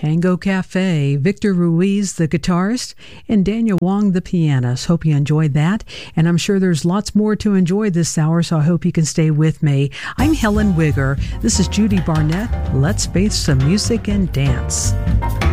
Tango Cafe, Victor Ruiz, the guitarist, and Daniel Wong, the pianist. Hope you enjoyed that, and I'm sure there's lots more to enjoy this hour, so I hope you can stay with me. I'm Helen Wigger. This is Judy Barnett. Let's face some music and dance.